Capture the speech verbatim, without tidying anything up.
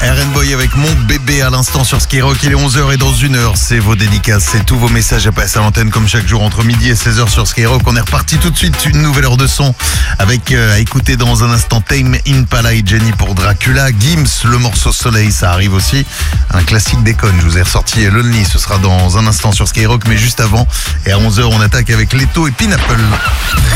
R N Boy avec Mon Bébé à l'instant sur Skyrock. Il est onze heures et dans une heure, c'est vos dédicaces, c'est tous vos messages à passer à l'antenne comme chaque jour entre midi et seize heures sur Skyrock. On est reparti tout de suite, une nouvelle heure de son avec euh, à écouter dans un instant Tame Impala et Jenny pour Dracula. Gims, le morceau Soleil, ça arrive aussi. Un classique déconne, je vous ai ressorti Lonely, ce sera dans un instant sur Skyrock, mais juste avant. Et à onze heures, on attaque avec Leto et Pineapple.